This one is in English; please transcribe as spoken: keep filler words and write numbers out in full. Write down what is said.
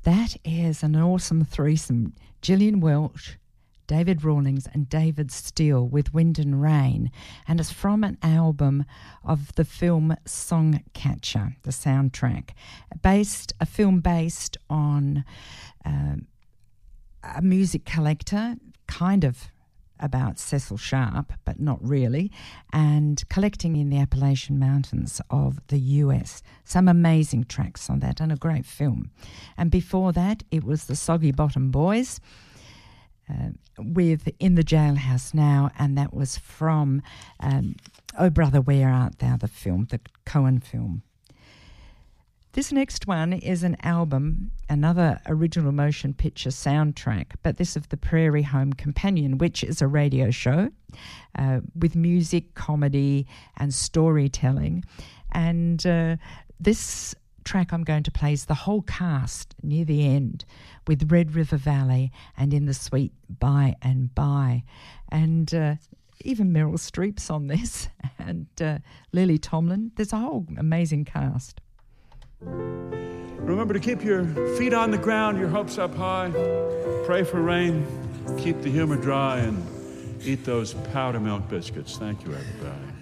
That is an awesome threesome. Gillian Welch, David Rawlings and David Steele with Wind and Rain, and it's from an album of the film Songcatcher, the soundtrack, based a film based on um, a music collector, kind of about Cecil Sharp, but not really, and collecting in the Appalachian Mountains of the U S. Some amazing tracks on that and a great film. And before that, it was the Soggy Bottom Boys uh, with In the Jailhouse Now, and that was from um, Oh Brother, Where Art Thou, the film, the Coen film. This next one is an album, another original motion picture soundtrack, but this of the Prairie Home Companion, which is a radio show uh, with music, comedy and storytelling. And uh, this track I'm going to play is the whole cast near the end with Red River Valley and In the Sweet By and By. And uh, even Meryl Streep's on this and uh, Lily Tomlin. There's a whole amazing cast. Remember to keep your feet on the ground, your hopes up high. Pray for rain, keep the humor dry, and eat those powder milk biscuits. Thank you, everybody.